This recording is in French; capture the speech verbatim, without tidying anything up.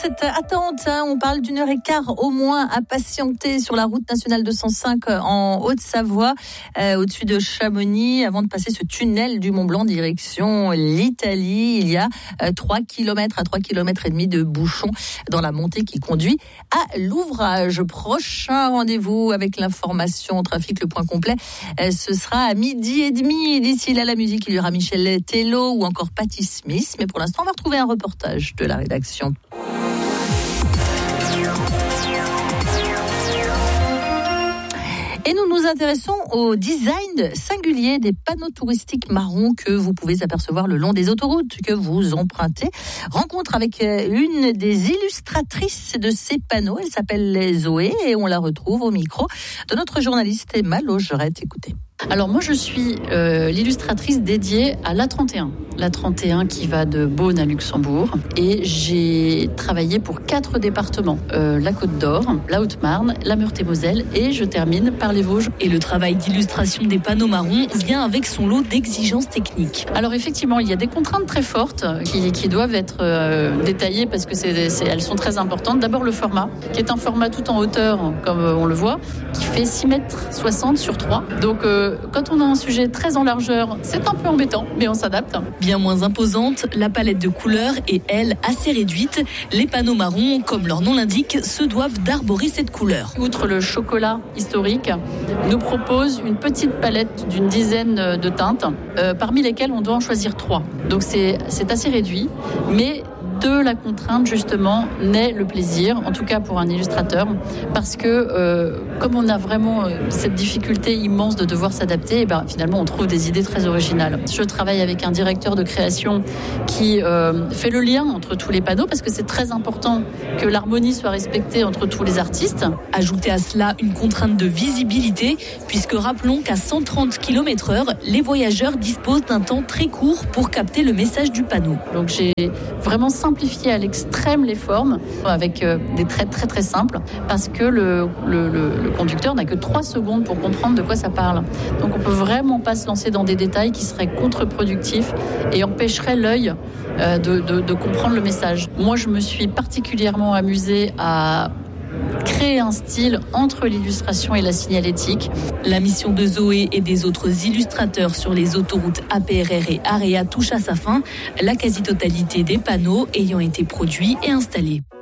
cette attente. Hein, on parle d'une heure et quart au moins à patienter sur la route nationale deux cent cinq en Haute-Savoie, euh, au-dessus de Chamonix, avant de passer ce tunnel du Mont-Blanc direction l'Italie. Il y a euh, trois kilomètres à trois kilomètres et demi de bouchons dans la montée qui conduit à l'ouvrage. Prochain rendez-vous avec l'information trafic, le point complet, euh, ce sera à midi et demi. D'ici là, la musique, il y aura Michel Tello ou encore Patti Smith. Mais pour l'instant, on va retrouver un reportage de la rédaction. Et nous nous intéressons au design singulier des panneaux touristiques marrons que vous pouvez apercevoir le long des autoroutes que vous empruntez. Rencontre avec une des illustratrices de ces panneaux. Elle s'appelle Zoé et on la retrouve au micro de notre journaliste Emma Laugerette. Écoutez. Alors moi je suis euh, l'illustratrice dédiée à l'A trente et un. L'A trente et un qui va de Beaune à Luxembourg. Et j'ai travaillé pour quatre départements. Euh, la Côte d'Or, la Haute-Marne, la Meurthe-et-Moselle et je termine par les Vosges. Et le travail d'illustration des panneaux marrons vient avec son lot d'exigences techniques. Alors effectivement, il y a des contraintes très fortes qui, qui doivent être euh, détaillées parce que c'est, c'est, elles sont très importantes. D'abord le format, qui est un format tout en hauteur, comme on le voit, qui fait six mètres soixante sur trois. Donc euh, quand on a un sujet très en largeur, c'est un peu embêtant, mais on s'adapte. Bien moins imposante, la palette de couleurs est, elle, assez réduite. Les panneaux marrons, comme leur nom l'indique, se doivent d'arborer cette couleur. Outre le chocolat historique, nous propose une petite palette d'une dizaine de teintes, euh, parmi lesquelles on doit en choisir trois. Donc c'est, c'est assez réduit, mais de la contrainte, justement, naît le plaisir, en tout cas pour un illustrateur, parce que euh, comme on a vraiment euh, cette difficulté immense de devoir s'adapter, et ben, finalement on trouve des idées très originales. Je travaille avec un directeur de création qui euh, fait le lien entre tous les panneaux, parce que c'est très important que l'harmonie soit respectée entre tous les artistes. Ajoutez à cela une contrainte de visibilité, puisque rappelons qu'à cent trente kilomètres heure, les voyageurs disposent d'un temps très court pour capter le message du panneau. Donc j'ai vraiment simplifier à l'extrême les formes avec euh, des traits très très simples parce que le, le, le, le conducteur n'a que trois secondes pour comprendre de quoi ça parle. Donc on peut vraiment pas se lancer dans des détails qui seraient contre-productifs et empêcheraient l'œil euh, de, de, de comprendre le message. Moi je me suis particulièrement amusée à créer un style entre l'illustration et la signalétique. La mission de Zoé et des autres illustrateurs sur les autoroutes A P R R et AREA touche à sa fin, la quasi-totalité des panneaux ayant été produits et installés.